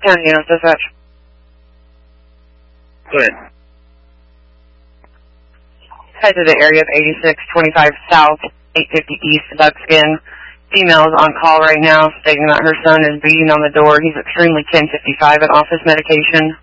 10 units, dispatch. Go ahead. Head to the area of 8625 South, 850 East, Buckskin. Female is on call right now, stating that her son is beating on the door. He's extremely 1055 at office medication.